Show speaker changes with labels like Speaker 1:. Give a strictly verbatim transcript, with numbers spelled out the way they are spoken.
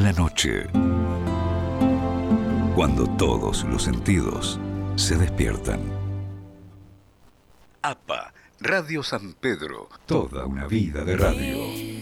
Speaker 1: la noche, cuando todos los sentidos se despiertan. A P A, Radio San Pedro, toda una vida de radio.